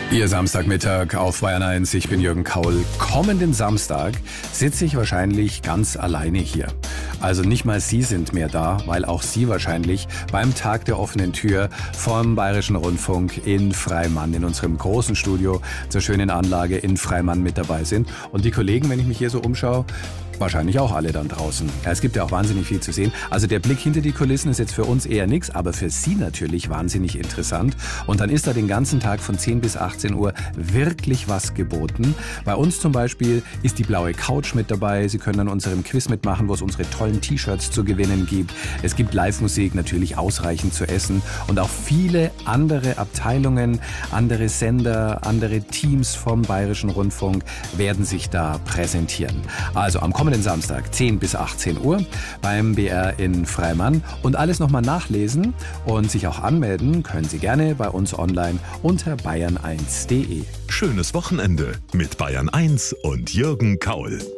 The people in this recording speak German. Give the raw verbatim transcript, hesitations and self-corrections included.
Ihr Samstagmittag auf Bayern eins, ich bin Jürgen Kaul. Kommenden Samstag sitze ich wahrscheinlich ganz alleine hier. Also nicht mal Sie sind mehr da, weil auch Sie wahrscheinlich beim Tag der offenen Tür vom Bayerischen Rundfunk in Freimann, in unserem großen Studio zur schönen Anlage in Freimann mit dabei sind. Und die Kollegen, wenn ich mich hier so umschaue, wahrscheinlich auch alle dann draußen. Ja, es gibt ja auch wahnsinnig viel zu sehen. Also der Blick hinter die Kulissen ist jetzt für uns eher nichts, aber für Sie natürlich wahnsinnig interessant. Und dann ist da den ganzen Tag von zehn bis achtzehn Uhr wirklich was geboten. Bei uns zum Beispiel ist die blaue Couch mit dabei. Sie können an unserem Quiz mitmachen, wo es unsere tollen T-Shirts zu gewinnen gibt. Es gibt Live-Musik, natürlich ausreichend zu essen und auch viele andere Abteilungen, andere Sender, andere Teams vom Bayerischen Rundfunk werden sich da präsentieren. Also am kommenden Samstag, zehn bis achtzehn Uhr beim B R in Freimann. Und alles nochmal nachlesen und sich auch anmelden können Sie gerne bei uns online unter bayern eins punkt de. Schönes Wochenende mit Bayern eins und Jürgen Kaul.